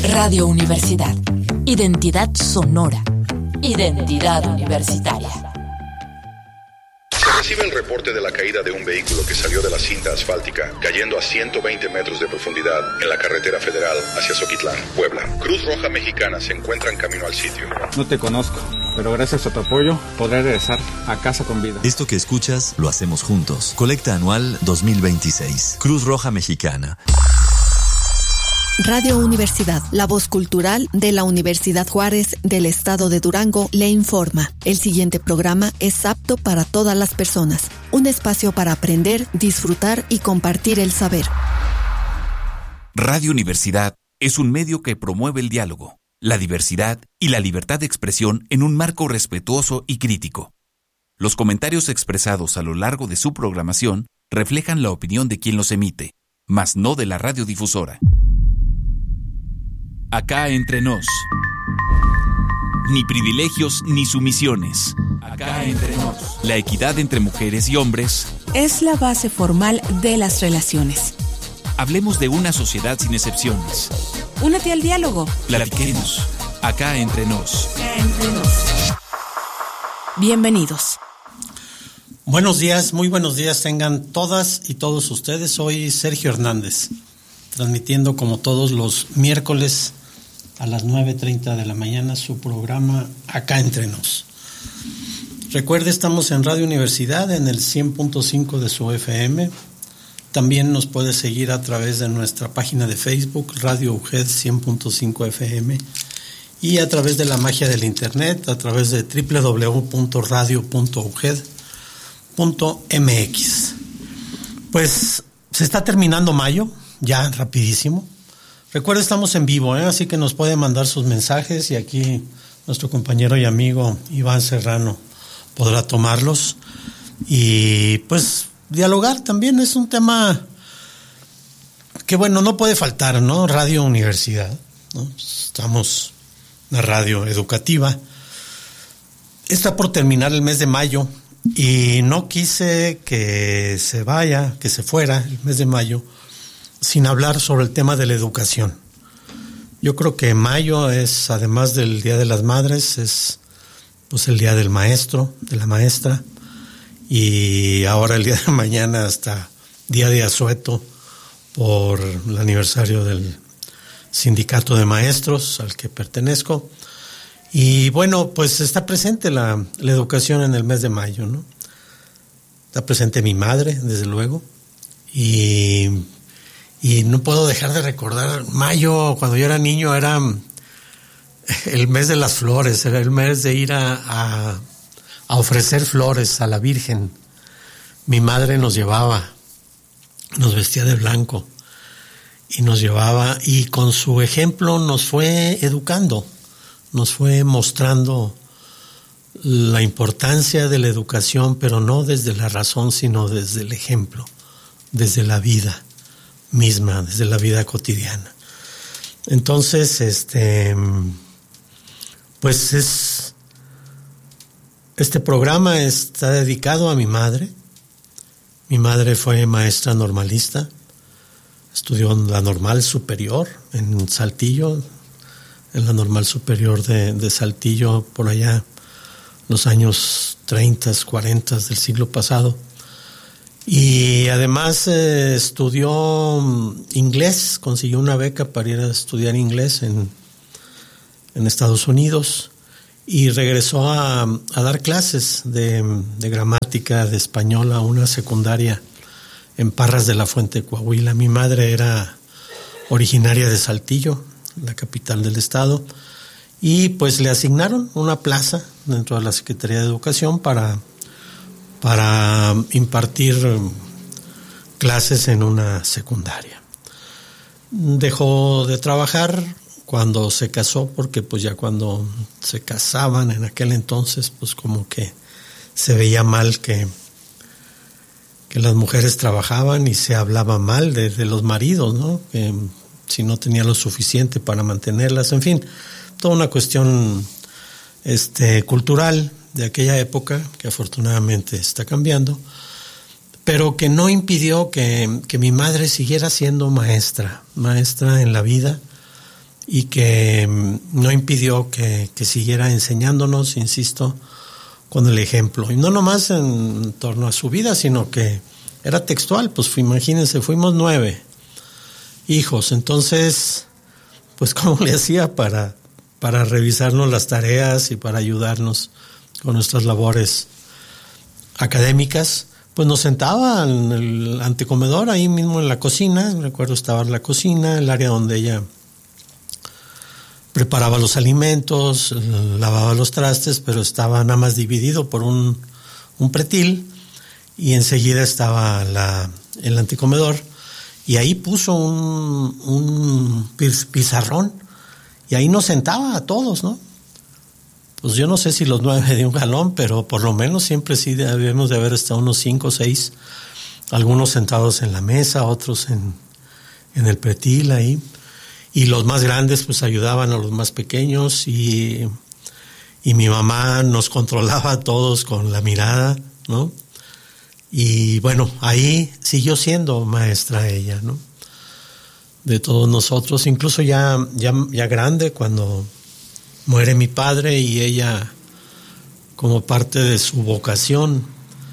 Radio Universidad. Identidad sonora. Identidad universitaria. Se recibe el reporte de la caída de un vehículo que salió de la cinta asfáltica, cayendo a 120 metros de profundidad en la carretera federal hacia Zoquitlán, Puebla. Cruz Roja Mexicana se encuentra en camino al sitio. No te conozco, pero gracias a tu apoyo podré regresar a casa con vida. Esto que escuchas lo hacemos juntos. Colecta anual 2026. Cruz Roja Mexicana. Radio Universidad, la voz cultural de la Universidad Juárez del Estado de Durango, le informa. El siguiente programa es apto para todas las personas. Un espacio para aprender, disfrutar y compartir el saber. Radio Universidad es un medio que promueve el diálogo, la diversidad y la libertad de expresión en un marco respetuoso y crítico. Los comentarios expresados a lo largo de su programación reflejan la opinión de quien los emite, mas no de la radiodifusora. Acá entre nos. Ni privilegios ni sumisiones. Acá entre nos. La equidad entre mujeres y hombres es la base formal de las relaciones. Hablemos de una sociedad sin excepciones. Únete al diálogo. Platiquemos. Acá entre nos. Acá entre nos. Bienvenidos. Buenos días, muy buenos días tengan todas y todos ustedes. Soy Sergio Hernández, transmitiendo como todos los miércoles a las 9:30 de la mañana su programa Acá Entre Nos. Recuerde, estamos en Radio Universidad en el 100.5 de su FM. También nos puede seguir a través de nuestra página de Facebook, Radio UGED 100.5 FM, y a través de la magia del internet, a través de www.radio.uged.mx. Pues se está terminando mayo, ya rapidísimo. Recuerda, estamos en vivo, así que nos puede mandar sus mensajes y aquí nuestro compañero y amigo Iván Serrano podrá tomarlos y pues dialogar también. Es un tema que bueno, no puede faltar, ¿no? Radio Universidad, ¿no? Estamos en la radio educativa. Está por terminar el mes de mayo y no quise que se fuera el mes de mayo sin hablar sobre el tema de la educación. Yo creo que mayo es, además del Día de las Madres, es pues el Día del Maestro, de la Maestra, y ahora el día de mañana hasta Día de Asueto por el aniversario del Sindicato de Maestros al que pertenezco. Y bueno, pues está presente la educación en el mes de mayo, ¿no? Está presente mi madre, desde luego, y no puedo dejar de recordar, mayo, cuando yo era niño, era el mes de las flores, era el mes de ir a ofrecer flores a la Virgen. Mi madre nos llevaba, nos vestía de blanco y nos llevaba, y con su ejemplo nos fue educando, nos fue mostrando la importancia de la educación, pero no desde la razón, sino desde el ejemplo, desde la vida misma, desde la vida cotidiana. Entonces, pues este programa está dedicado a mi madre. Mi madre fue maestra normalista, estudió en la Normal Superior en Saltillo, en la Normal Superior de Saltillo, por allá los años 30, 40 del siglo pasado. Y además estudió inglés, consiguió una beca para ir a estudiar inglés en Estados Unidos y regresó a dar clases de gramática, de español a una secundaria en Parras de la Fuente, Coahuila. Mi madre era originaria de Saltillo, la capital del estado, y pues le asignaron una plaza dentro de la Secretaría de Educación para impartir clases en una secundaria. Dejó de trabajar cuando se casó, porque pues ya cuando se casaban en aquel entonces, pues como que se veía mal que las mujeres trabajaban y se hablaba mal de los maridos, ¿no? Que si no tenía lo suficiente para mantenerlas, en fin, toda una cuestión cultural de aquella época, que afortunadamente está cambiando, pero que no impidió que mi madre siguiera siendo maestra en la vida, y que no impidió que siguiera enseñándonos, insisto, con el ejemplo. Y no nomás en torno a su vida, sino que era textual. Pues imagínense, fuimos 9 hijos. Entonces, pues ¿cómo le hacía para revisarnos las tareas y para ayudarnos con nuestras labores académicas? Pues nos sentaba en el antecomedor, ahí mismo en la cocina. Recuerdo estaba en la cocina, el área donde ella preparaba los alimentos, lavaba los trastes, pero estaba nada más dividido por un pretil, y enseguida estaba el antecomedor, y ahí puso un pizarrón, y ahí nos sentaba a todos, ¿no? Pues yo no sé si los 9 de un jalón, pero por lo menos siempre sí debemos de haber estado unos 5 o 6, algunos sentados en la mesa, otros en el pretil ahí, y los más grandes pues ayudaban a los más pequeños, y mi mamá nos controlaba a todos con la mirada, ¿no? Y bueno, ahí siguió siendo maestra ella, ¿no? De todos nosotros, incluso ya grande, cuando muere mi padre, y ella, como parte de su vocación,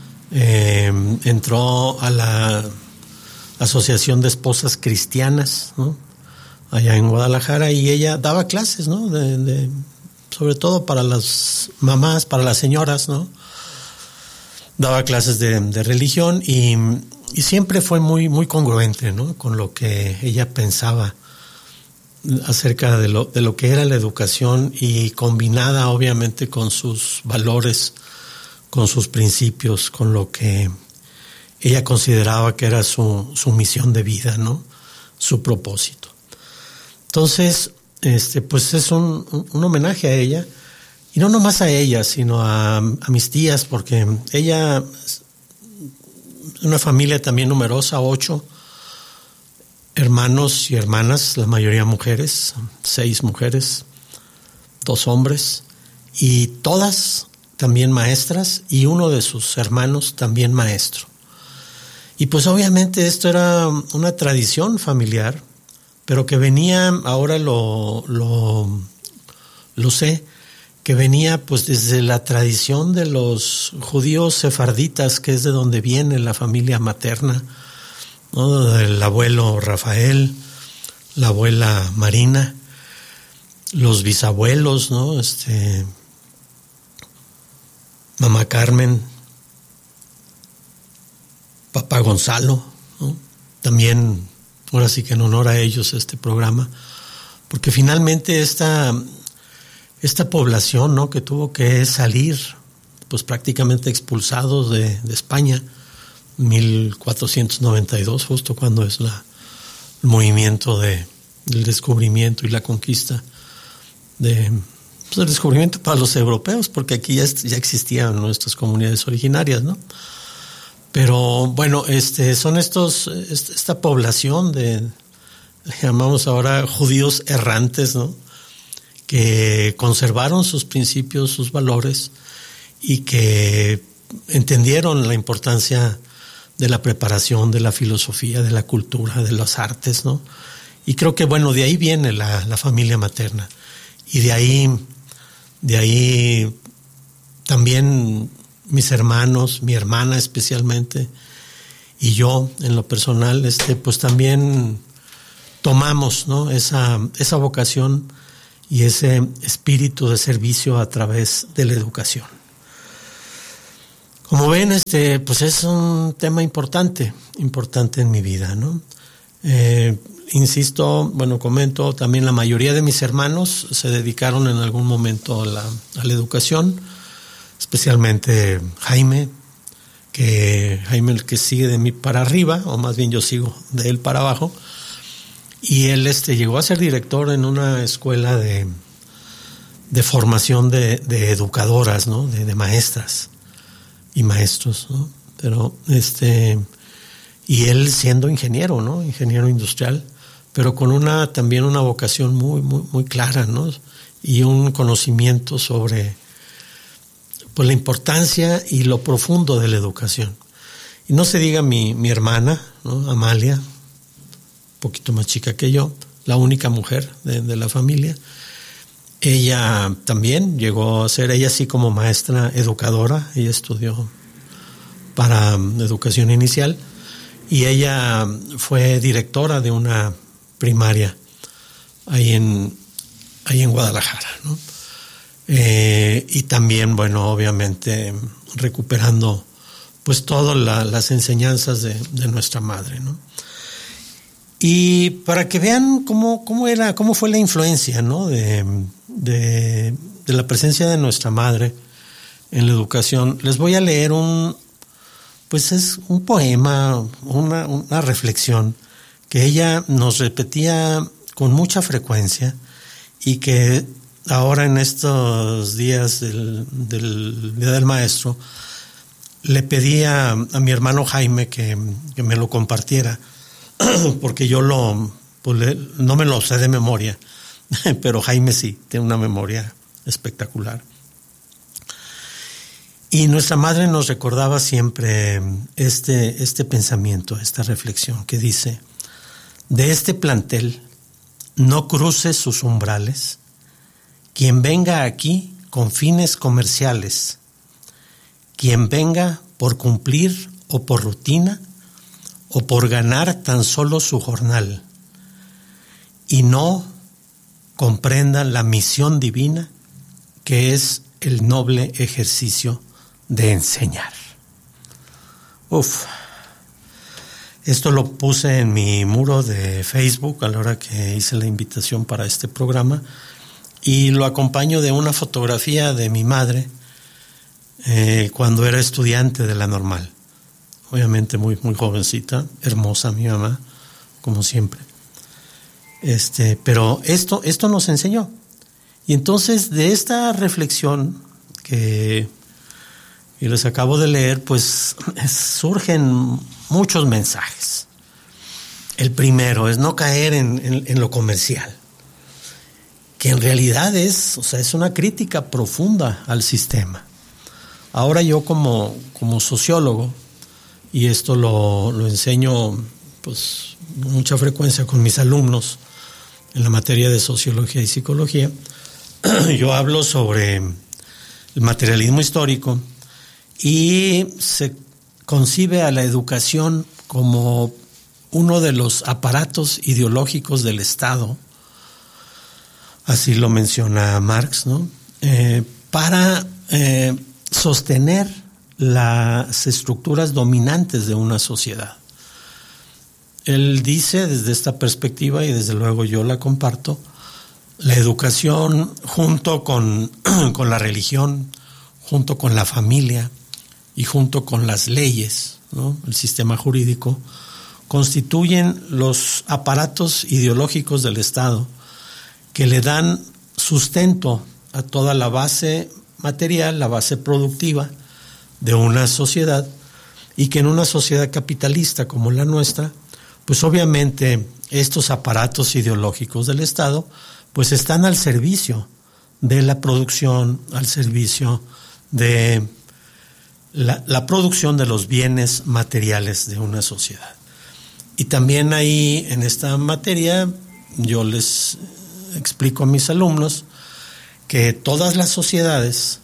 entró a la Asociación de Esposas Cristianas, ¿no? Allá en Guadalajara, y ella daba clases, ¿no? Sobre todo para las mamás, para las señoras, ¿no? Daba clases de religión, y siempre fue muy congruente, ¿no? Con lo que ella pensaba acerca de lo que era la educación, y combinada obviamente con sus valores, con sus principios, con lo que ella consideraba que era su misión de vida, ¿no? Su propósito. Entonces, pues es un homenaje a ella, y no nomás a ella, sino a mis tías, porque ella es una familia también numerosa, 8 hermanos y hermanas, la mayoría mujeres, 6 mujeres, 2 hombres, y todas también maestras, y uno de sus hermanos también maestro. Y pues obviamente esto era una tradición familiar, pero que venía, ahora lo sé, que venía pues desde la tradición de los judíos sefarditas, que es de donde viene la familia materna, ¿no? Del abuelo Rafael, la abuela Marina, los bisabuelos, ¿no? Mamá Carmen, papá Gonzalo, ¿no? También, ahora sí que en honor a ellos este programa, porque finalmente esta población, ¿no? Que tuvo que salir, pues prácticamente expulsados de España, 1492, justo cuando es el movimiento del descubrimiento y la conquista el descubrimiento para los europeos, porque aquí ya existían nuestras comunidades originarias, ¿no? Pero bueno, son esta población le llamamos ahora judíos errantes, ¿no? Que conservaron sus principios, sus valores, y que entendieron la importancia de la preparación, de la filosofía, de la cultura, de las artes, ¿no? Y creo que, bueno, de ahí viene la familia materna. Y de ahí también mis hermanos, mi hermana especialmente, y yo, en lo personal, pues también tomamos, ¿no? esa vocación y ese espíritu de servicio a través de la educación. Como ven, pues es un tema importante en mi vida, ¿no? Insisto, bueno, comento, también la mayoría de mis hermanos se dedicaron en algún momento a la educación, especialmente Jaime, el que sigue de mí para arriba, o más bien yo sigo de él para abajo, y él llegó a ser director en una escuela de formación de educadoras, ¿no? De maestras y maestros, ¿no? Pero y él siendo ingeniero, ¿no? Ingeniero industrial, pero con también una vocación muy clara, ¿no? Y un conocimiento sobre pues la importancia y lo profundo de la educación. Y no se diga mi hermana, ¿no? Amalia, un poquito más chica que yo, la única mujer de la familia. Ella también llegó a ser, ella sí como maestra educadora, ella estudió para educación inicial y ella fue directora de una primaria ahí en Guadalajara, ¿no? Y también, bueno, obviamente recuperando pues todas las enseñanzas de nuestra madre, ¿no? Y para que vean cómo fue la influencia, ¿no? de la presencia de nuestra madre en la educación, les voy a leer es un poema, una reflexión que ella nos repetía con mucha frecuencia y que ahora en estos días del Día del Maestro le pedí a mi hermano Jaime que me lo compartiera, porque yo no me lo sé de memoria, pero Jaime sí, tiene una memoria espectacular. Y nuestra madre nos recordaba siempre este pensamiento, esta reflexión que dice: de este plantel no cruce sus umbrales quien venga aquí con fines comerciales, quien venga por cumplir o por rutina o por ganar tan solo su jornal y no comprenda la misión divina que es el noble ejercicio de enseñar. Esto lo puse en mi muro de Facebook a la hora que hice la invitación para este programa y lo acompaño de una fotografía de mi madre cuando era estudiante de la normal. Obviamente muy, muy jovencita, hermosa mi mamá, como siempre. Pero esto nos enseñó. Y entonces de esta reflexión que les acabo de leer, pues surgen muchos mensajes. El primero es no caer en lo comercial, que en realidad es una crítica profunda al sistema. Ahora yo como sociólogo, y esto lo enseño pues con mucha frecuencia con mis alumnos en la materia de sociología y psicología, yo hablo sobre el materialismo histórico y se concibe a la educación como uno de los aparatos ideológicos del Estado, así lo menciona Marx, ¿no? Para sostener las estructuras dominantes de una sociedad. Él dice desde esta perspectiva, y desde luego yo la comparto, la educación junto con la religión, junto con la familia y junto con las leyes, ¿no? El sistema jurídico, constituyen los aparatos ideológicos del Estado que le dan sustento a toda la base material, la base productiva de una sociedad, y que en una sociedad capitalista como la nuestra, pues obviamente estos aparatos ideológicos del Estado pues están al servicio de la producción, al servicio de la producción de los bienes materiales de una sociedad. Y también ahí en esta materia yo les explico a mis alumnos que todas las sociedades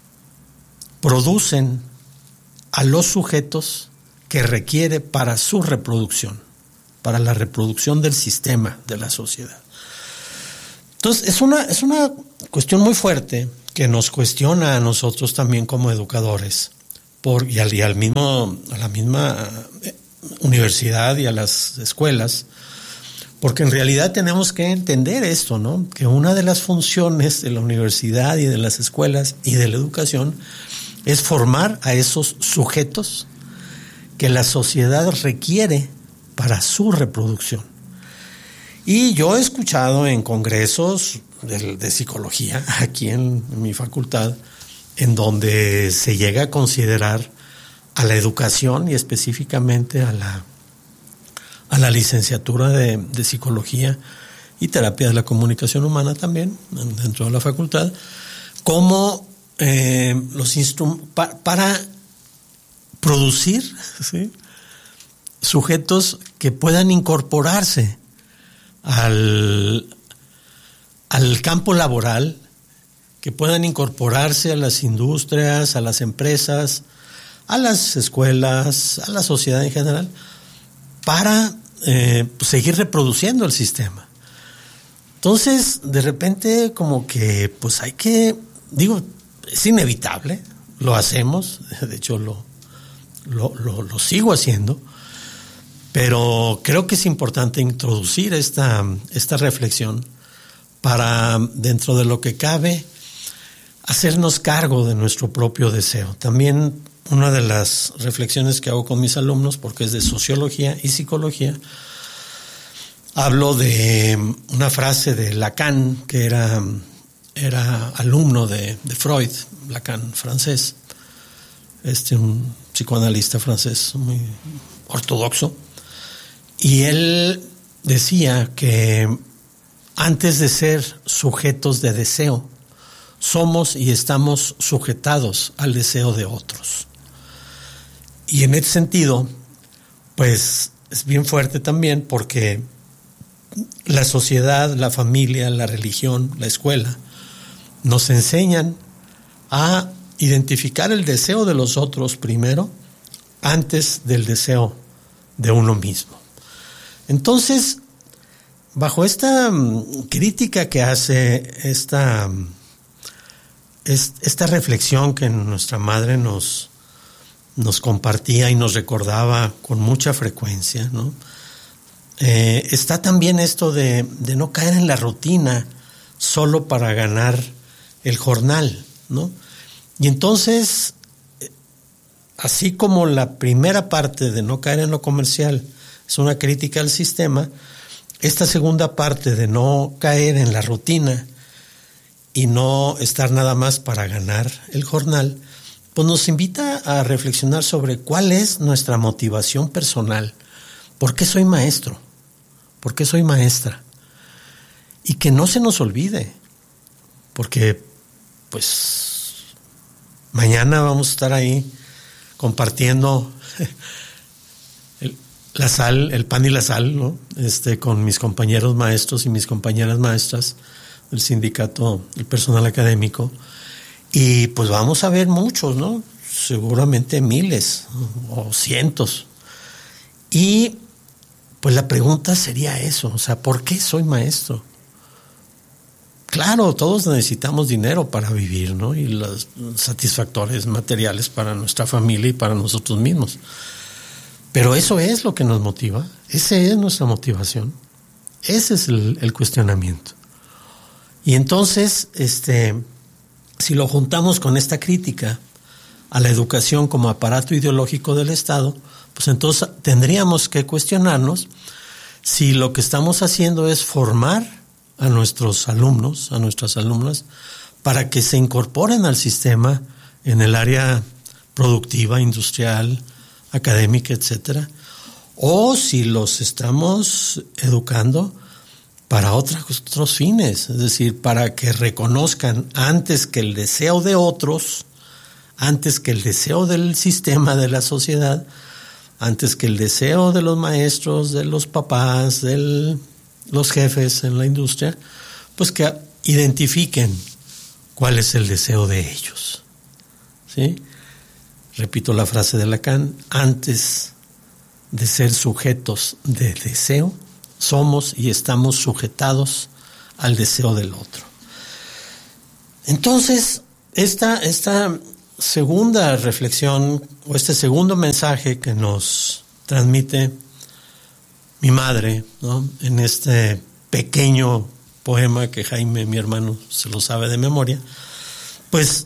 producen a los sujetos que requiere para su reproducción, para la reproducción del sistema de la sociedad. Entonces es una cuestión muy fuerte que nos cuestiona a nosotros también como educadores, y a la misma universidad y a las escuelas, porque en realidad tenemos que entender esto, ¿no? Que una de las funciones de la universidad y de las escuelas y de la educación es formar a esos sujetos que la sociedad requiere para su reproducción. Y yo he escuchado en congresos de psicología aquí en mi facultad, en donde se llega a considerar a la educación y específicamente a la licenciatura de psicología y terapia de la comunicación humana también dentro de la facultad como los instrumentos para producir, ¿sí?, sujetos que puedan incorporarse al campo laboral, que puedan incorporarse a las industrias, a las empresas, a las escuelas, a la sociedad en general, para seguir reproduciendo el sistema. Entonces, de repente, como que, pues hay que, digo, es inevitable, lo hacemos, de hecho lo sigo haciendo, pero creo que es importante introducir esta reflexión para, dentro de lo que cabe, hacernos cargo de nuestro propio deseo. También una de las reflexiones que hago con mis alumnos, porque es de sociología y psicología, hablo de una frase de Lacan, que era alumno de Freud, Lacan, francés, un psicoanalista francés muy ortodoxo, y él decía que antes de ser sujetos de deseo, somos y estamos sujetados al deseo de otros. Y en ese sentido, pues es bien fuerte también, porque la sociedad, la familia, la religión, la escuela, nos enseñan a identificar el deseo de los otros primero, antes del deseo de uno mismo. Entonces, bajo esta crítica que hace esta reflexión que nuestra madre nos compartía y nos recordaba con mucha frecuencia, ¿no? Está también esto de no caer en la rutina solo para ganar el jornal, ¿no? Y entonces, así como la primera parte de no caer en lo comercial es una crítica al sistema, esta segunda parte de no caer en la rutina y no estar nada más para ganar el jornal, pues nos invita a reflexionar sobre cuál es nuestra motivación personal. ¿Por qué soy maestro? ¿Por qué soy maestra? Y que no se nos olvide, porque pues mañana vamos a estar ahí compartiendo la sal, el pan y la sal, ¿no? Con mis compañeros maestros y mis compañeras maestras del sindicato, el personal académico, y pues vamos a ver muchos, ¿no? Seguramente miles o cientos. Y pues la pregunta sería eso, o sea, ¿por qué soy maestro? Claro, todos necesitamos dinero para vivir, ¿no? Y los satisfactores materiales para nuestra familia y para nosotros mismos. Pero eso es lo que nos motiva, esa es nuestra motivación, ese es el cuestionamiento. Y entonces, si lo juntamos con esta crítica a la educación como aparato ideológico del Estado, pues entonces tendríamos que cuestionarnos si lo que estamos haciendo es formar a nuestros alumnos, a nuestras alumnas, para que se incorporen al sistema en el área productiva, industrial, académica, etcétera, o si los estamos educando para otros fines, es decir, para que reconozcan antes que el deseo de otros, antes que el deseo del sistema, de la sociedad, antes que el deseo de los maestros, de los papás, de los jefes en la industria, pues que identifiquen cuál es el deseo de ellos, ¿sí? Repito la frase de Lacan, antes de ser sujetos de deseo, somos y estamos sujetados al deseo del otro. Entonces, esta segunda reflexión o este segundo mensaje que nos transmite mi madre, ¿no? En este pequeño poema que Jaime, mi hermano, se lo sabe de memoria, pues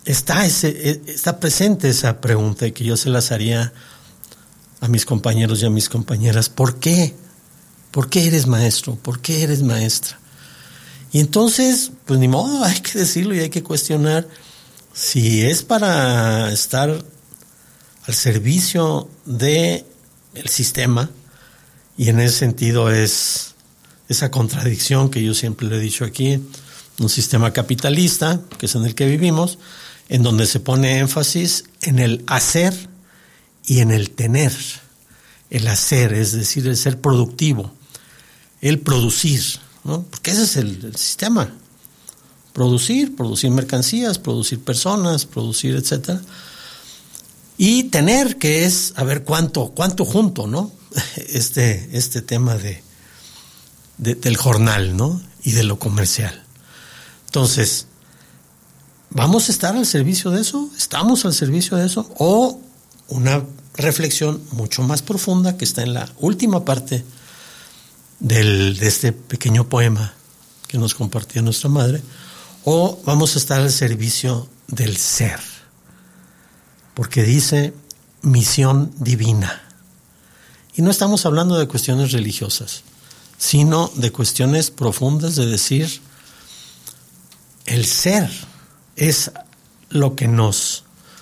está presente esa pregunta y que yo se las haría a mis compañeros y a mis compañeras. ¿Por qué? ¿Por qué eres maestro? ¿Por qué eres maestra? Y entonces, pues ni modo, hay que decirlo y hay que cuestionar si es para estar al servicio del sistema, y en ese sentido es esa contradicción que yo siempre le he dicho aquí, un sistema capitalista, que es en el que vivimos, en donde se pone énfasis en el hacer y en el tener. El hacer, es decir, el ser productivo. el producir, ¿no? Porque ese es el sistema. Producir mercancías, producir personas, producir etcétera. Y tener, que es, a ver cuánto junto, ¿no? Este tema del jornal, ¿no? Y de lo comercial. Entonces, ¿vamos a estar al servicio de eso? ¿Estamos al servicio de eso? O una reflexión mucho más profunda que está en la última parte de este pequeño poema que nos compartía nuestra madre, o vamos a estar al servicio del ser, porque dice misión divina. Y no estamos hablando de cuestiones religiosas, sino de cuestiones profundas de decir, el ser es lo que nos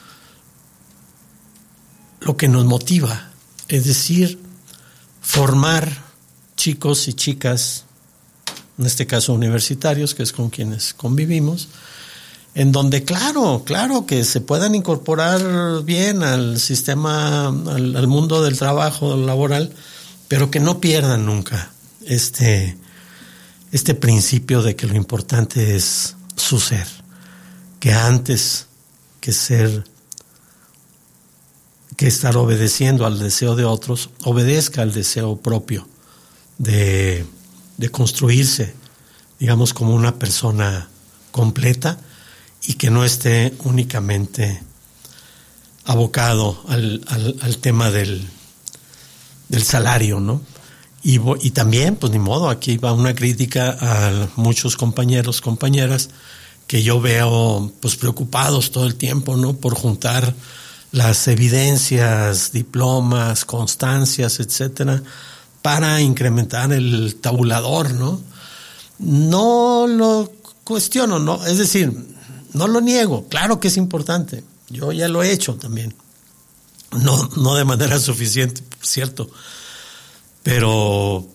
motiva, es decir, formar chicos y chicas, en este caso universitarios, que es con quienes convivimos, en donde claro que se puedan incorporar bien al sistema, al mundo del trabajo laboral, pero que no pierdan nunca este principio de que lo importante es su ser, que antes que estar obedeciendo al deseo de otros, obedezca al deseo propio de construirse, digamos, como una persona completa, y que no esté únicamente abocado al tema del salario, ¿no? Y también, pues ni modo, aquí va una crítica a muchos compañeros, compañeras, que yo veo pues preocupados todo el tiempo, ¿no? Por juntar las evidencias, diplomas, constancias, etcétera, para incrementar el tabulador, ¿no? No lo cuestiono, ¿no? Es decir, no lo niego, claro que es importante. Yo ya lo he hecho también. No de manera suficiente, por cierto. Pero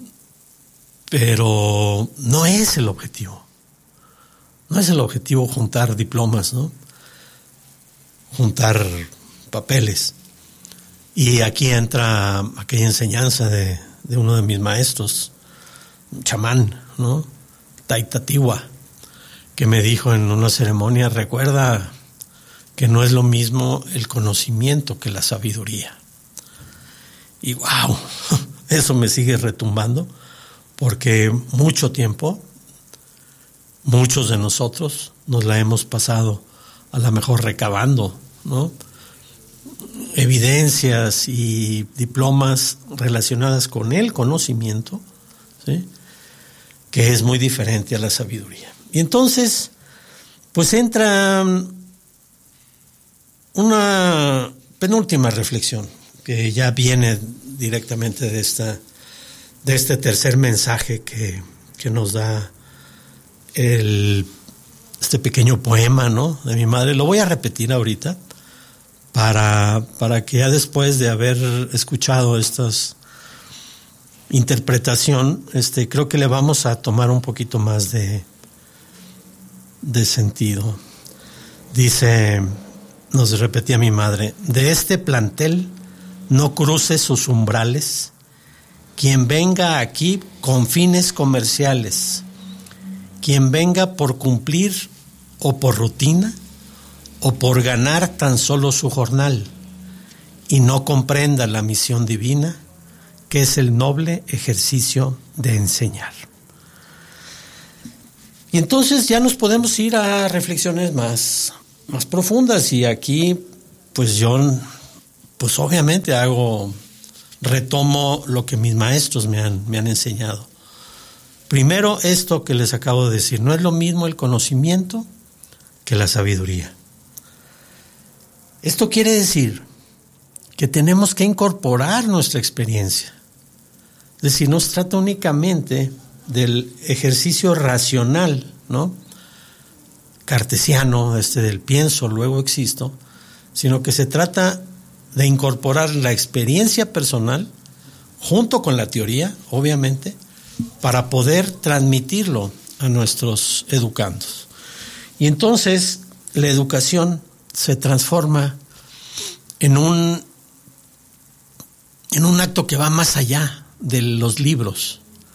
no es el objetivo. No es el objetivo juntar diplomas, ¿no? Juntar papeles. Y aquí entra aquella enseñanza de uno de mis maestros, un chamán, ¿no? Taitatiwa, que me dijo en una ceremonia, recuerda que no es lo mismo el conocimiento que la sabiduría. Y wow, eso me sigue retumbando, porque mucho tiempo, muchos de nosotros nos la hemos pasado a lo mejor recabando, ¿no? Evidencias y diplomas relacionadas con el conocimiento, ¿sí? Que es muy diferente a la sabiduría. Y entonces, pues entra una penúltima reflexión que ya viene directamente de este tercer mensaje que nos da este pequeño poema, ¿no? De mi madre. Lo voy a repetir ahorita para que ya después de haber escuchado estas interpretación, creo que le vamos a tomar un poquito más de sentido. Dice, nos repetía mi madre, de este plantel no cruce sus umbrales quien venga aquí con fines comerciales, quien venga por cumplir o por rutina o por ganar tan solo su jornal y no comprenda la misión divina que es el noble ejercicio de enseñar. Y entonces ya nos podemos ir a reflexiones más profundas, y aquí pues yo pues obviamente retomo lo que mis maestros me han enseñado. Primero, esto que les acabo de decir, no es lo mismo el conocimiento que la sabiduría. Esto quiere decir que tenemos que incorporar nuestra experiencia. Es decir, no se trata únicamente del ejercicio racional, ¿no? Cartesiano, del pienso, luego existo, sino que se trata de incorporar la experiencia personal junto con la teoría, obviamente, para poder transmitirlo a nuestros educandos. Y entonces la educación se transforma en un acto que va más allá de los libros.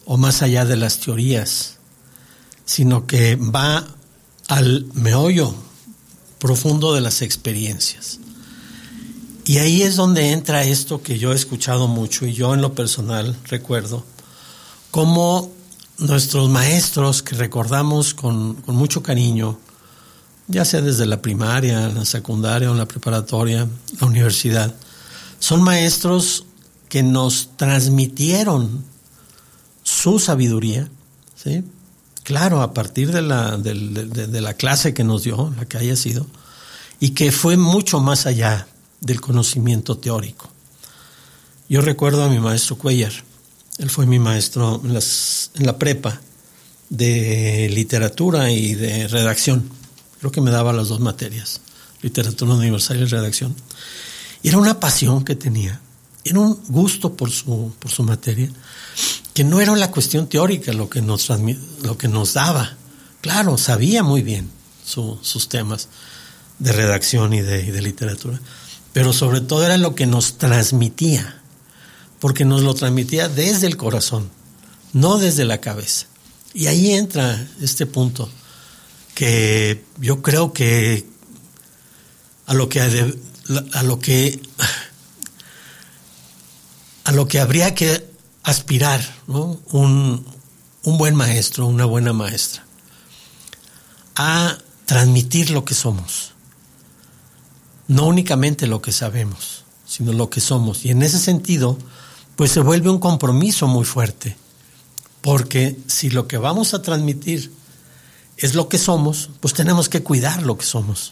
o más allá de las teorías, sino que va al meollo profundo de las experiencias. Y ahí es donde entra esto que yo he escuchado mucho, y yo en lo personal recuerdo cómo nuestros maestros, que recordamos con mucho cariño, ya sea desde la primaria, la secundaria o la preparatoria, la universidad, son maestros que nos transmitieron su sabiduría, ¿sí? Claro, a partir de la clase que nos dio, la que haya sido, y que fue mucho más allá del conocimiento teórico. Yo recuerdo a mi maestro Cuellar. Él fue mi maestro en la prepa de literatura y de redacción. Creo que me daba las dos materias, literatura universal y redacción. Y era una pasión que tenía, era un gusto por su materia, que no era la cuestión teórica lo que nos daba. Claro, sabía muy bien sus temas de redacción y de literatura, pero sobre todo era lo que nos transmitía, porque nos lo transmitía desde el corazón, no desde la cabeza. Y ahí entra este punto que yo creo que a lo que habría que aspirar, ¿no? Un buen maestro, una buena maestra, a transmitir lo que somos, no únicamente lo que sabemos, sino lo que somos. Y en ese sentido, pues se vuelve un compromiso muy fuerte, porque si lo que vamos a transmitir es lo que somos, pues tenemos que cuidar lo que somos.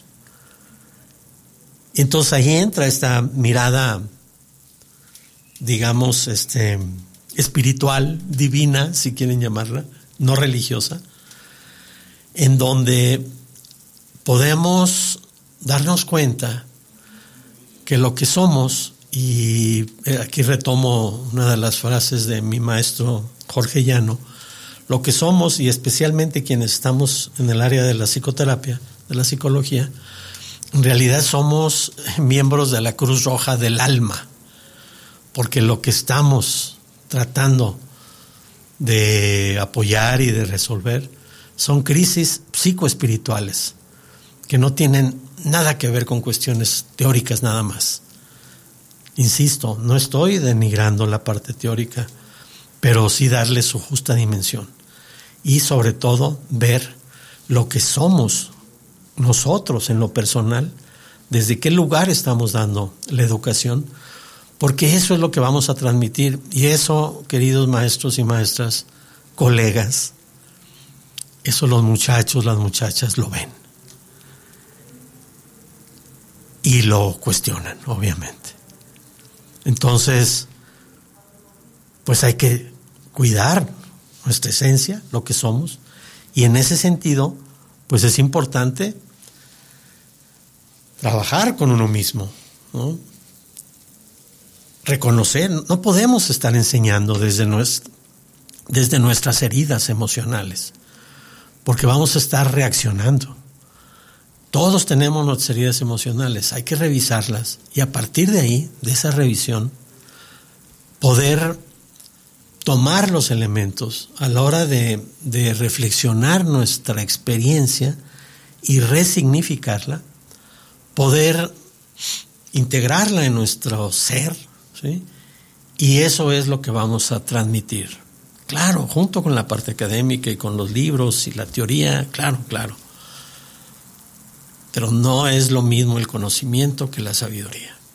Y entonces ahí entra esta mirada, digamos, espiritual, divina, si quieren llamarla, no religiosa, en donde podemos darnos cuenta que lo que somos, y aquí retomo una de las frases de mi maestro Jorge Llano, lo que somos, y especialmente quienes estamos en el área de la psicoterapia, de la psicología, en realidad somos miembros de la Cruz Roja del alma, porque lo que estamos tratando de apoyar y de resolver son crisis psicoespirituales que no tienen nada que ver con cuestiones teóricas nada más. Insisto, no estoy denigrando la parte teórica, pero sí darle su justa dimensión y sobre todo ver lo que somos nosotros en lo personal, desde qué lugar estamos dando la educación, porque eso es lo que vamos a transmitir. Y eso, queridos maestros y maestras, colegas, eso los muchachos, las muchachas lo ven y lo cuestionan, obviamente. Entonces, pues hay que cuidar nuestra esencia, lo que somos, y en ese sentido, pues es importante trabajar con uno mismo, ¿no? Reconocer, no podemos estar enseñando desde nuestras heridas emocionales, porque vamos a estar reaccionando. Todos tenemos nuestras heridas emocionales, hay que revisarlas y a partir de ahí, de esa revisión, poder tomar los elementos a la hora de reflexionar nuestra experiencia y resignificarla, poder integrarla en nuestro ser, ¿sí? Y eso es lo que vamos a transmitir. Claro, junto con la parte académica y con los libros y la teoría, claro. Pero no es lo mismo el conocimiento que la sabiduría.